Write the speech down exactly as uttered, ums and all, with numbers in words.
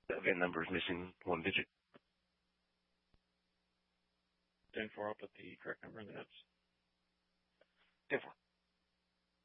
The V I N number is missing one digit. ten four, I'll put the correct number in the notes.